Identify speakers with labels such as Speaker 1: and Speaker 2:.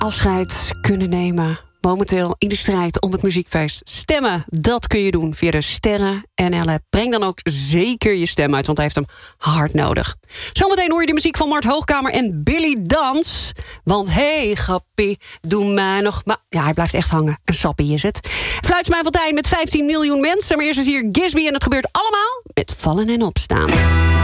Speaker 1: afscheid kunnen nemen. Momenteel in de strijd om het muziekfeest. Stemmen, dat kun je doen via de Sterren NL. Breng dan ook zeker je stem uit, want hij heeft hem hard nodig. Zometeen hoor je de muziek van Mart Hoogkamer en Billy Dans. Want hey, grappie, doe mij nog maar... Ja, hij blijft echt hangen. Een sappie is het. Fluitsmijn Fontijn met 15 miljoen mensen. Maar eerst is hier Gisby en het gebeurt allemaal met vallen en opstaan.